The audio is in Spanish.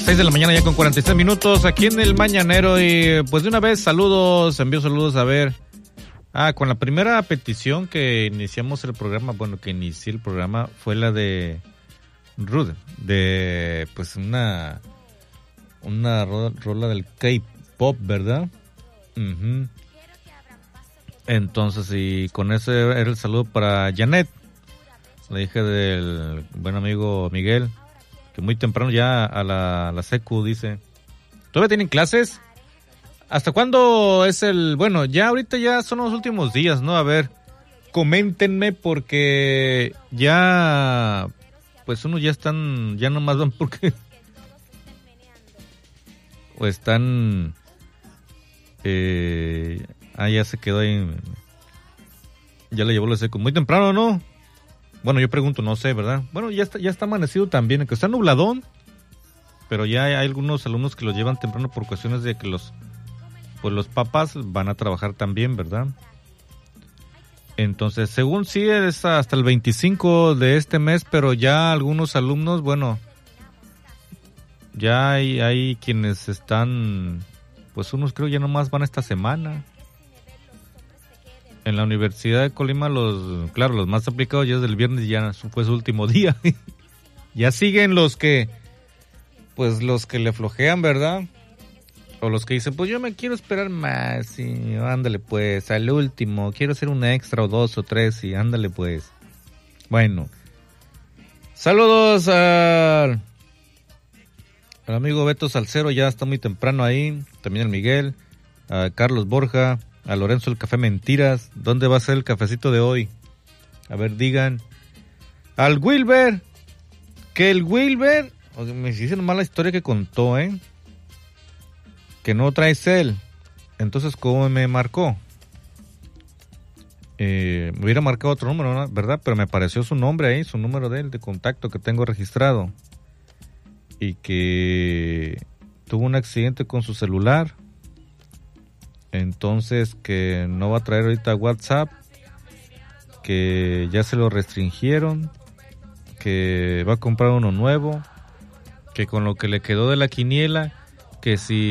6 de la mañana ya con 46 minutos aquí en el Mañanero y pues de una vez envío saludos a ver. Con la primera petición que iniciamos el programa, que inicié el programa fue la de Rude, de pues una rola del K-pop, ¿verdad? Uh-huh. Entonces, y con ese era el saludo para Janet, la hija del buen amigo Miguel, que muy temprano ya a la secu dice. ¿Todavía tienen clases? ¿Hasta cuándo es el...? Bueno, ya ahorita ya son los últimos días, ¿no? A ver, coméntenme porque ya... Pues unos ya están... Ya nomás van porque... O están... ya se quedó ahí... Ya le llevó la seco. Muy temprano, ¿no? Bueno, yo pregunto, no sé, ¿verdad? Bueno, ya está amanecido también, que está nubladón. Pero ya hay algunos alumnos que los llevan temprano por cuestiones de que los papás van a trabajar también, ¿verdad? Entonces, según sí es hasta el 25 de este mes, pero ya algunos alumnos, ya hay quienes están, pues unos creo ya nomás van esta semana. En la Universidad de Colima, los más aplicados ya desde el viernes ya fue su último día. Ya siguen los que le flojean, ¿verdad? O los que dicen, pues yo me quiero esperar más y ándale pues, al último, quiero hacer un extra o 2 o 3 y ándale pues. Bueno, saludos al amigo Beto Salcero, ya está muy temprano ahí, también el Miguel, a Carlos Borja, a Lorenzo el Café Mentiras. ¿Dónde va a ser el cafecito de hoy? A ver, digan. Al Wilber, que el Wilber, me hicieron mal la historia que contó, que no trae cel. Entonces, ¿cómo me marcó? Me hubiera marcado otro número, ¿no? ¿Verdad? Pero me apareció su nombre ahí, su número de contacto que tengo registrado. Y que tuvo un accidente con su celular. Entonces, que no va a traer ahorita WhatsApp. Que ya se lo restringieron. Que va a comprar uno nuevo. Que con lo que le quedó de la quiniela, que si